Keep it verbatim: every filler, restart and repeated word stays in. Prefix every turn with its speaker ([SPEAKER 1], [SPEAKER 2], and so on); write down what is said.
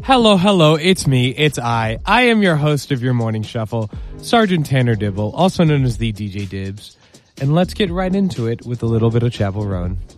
[SPEAKER 1] Hello, hello, it's me, it's I. I am your host of your morning shuffle, Sergeant Tanner Dibble, also known as the D J Dibs. And let's get right into it with a little bit of Chapel Roan.